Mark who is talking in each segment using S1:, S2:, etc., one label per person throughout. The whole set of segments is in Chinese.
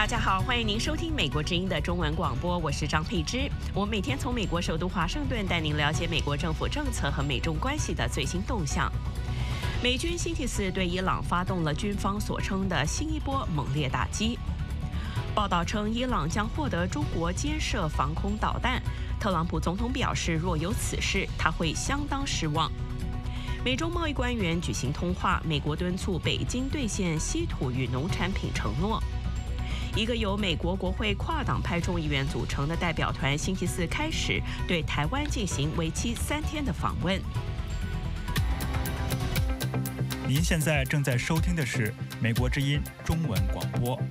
S1: 大家好，欢迎您收听美国之音的中文广播，我是张佩芝。我们每天从美国首都华盛顿带您了解美国政府政策和美中关系的最新动向。美军星期四对伊朗发动了军方所称的新一波猛烈打击。报道称，伊朗将获得中国监射防空导弹。特朗普总统表示，若有此事，他会相当失望。美中贸易官员举行通话，美国敦促北京兑现稀土与农产品承诺。一个由美国国会跨党派众议员组成的代表团星期四开始对台湾进行为期3天的访问。
S2: 您现在正在收听的是美国之音中文广播。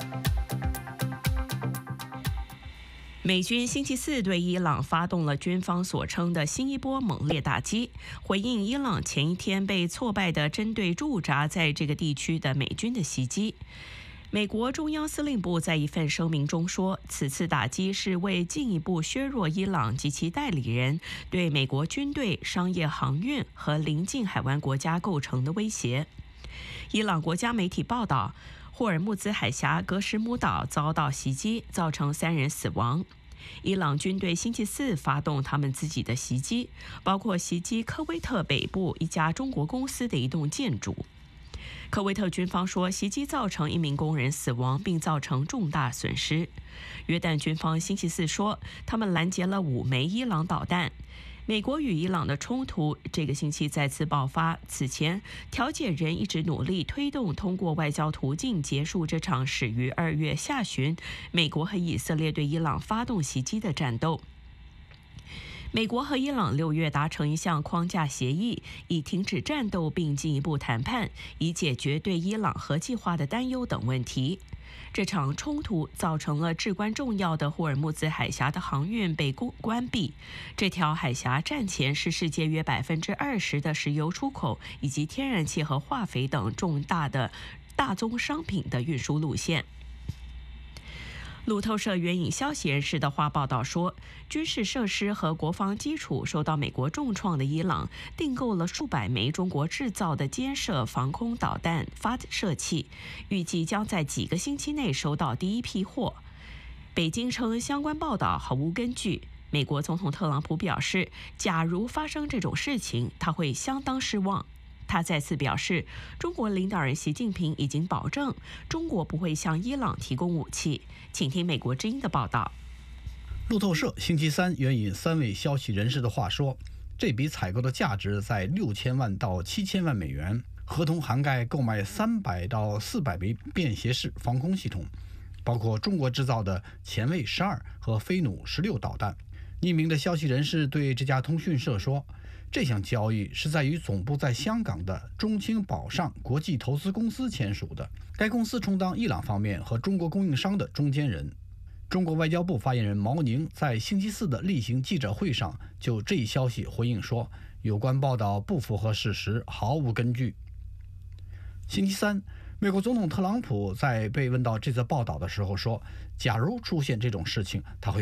S1: 美军星期四对伊朗发动了军方所称的新一波猛烈打击，回应伊朗前一天被挫败的针对驻扎在这个地区的美军的袭击。美国中央司令部在一份声明中说，此次打击是为进一步削弱伊朗及其代理人对美国军队、商业航运和邻近海湾国家构成的威胁。伊朗国家媒体报道，霍尔木兹海峡格什姆岛遭到袭击，造成3人死亡。伊朗军队星期四发动他们自己的袭击，包括袭击科威特北部一家中国公司的一栋建筑。科威特军方说，袭击造成1名工人死亡，并造成重大损失。约旦军方星期四说，他们拦截了5枚伊朗导弹。美国与伊朗的冲突这个星期再次爆发。此前，调解人一直努力推动通过外交途径结束这场始于2月下旬美国和以色列对伊朗发动袭击的战斗。美国和伊朗6月达成一项框架协议，以停止战斗并进一步谈判，以解决对伊朗核计划的担忧等问题。这场冲突造成了至关重要的霍尔木兹海峡的航运被关闭。这条海峡战前是世界约20%的石油出口以及天然气和化肥等重大的大宗商品的运输路线。路透社援引消息人士的话报道说，军事设施和国防基础受到美国重创的伊朗订购了数百枚中国制造的监射防空导弹发射器，预计将在几个星期内收到第一批货。北京称相关报道毫无根据。美国总统特朗普表示，假如发生这种事情，他会相当失望。他再次表示，中国领导人习近平已经保证中国不会向伊朗提供武器。请听美国之音的报道。
S3: 路透社星期三援引3位消息人士的话说，这笔采购的价值在6000万到7000万美元，合同涵盖购买300到400枚便携式防空系统，包括中国制造的前卫12和飞弩16导弹。匿名的消息人士对这家通讯社说，这项交易是在与总部在香港的中青宝上国际投资公司签署的，该公司充当伊朗方面和中国供应商的中间人。中国外交部发言人毛宁在星期四的例行记者会上就这一消息回应说，有关报道不符合事实，毫无根据。星期三，美国总统特朗普在被问到这则报道的时候说，假如出现这种事情，他会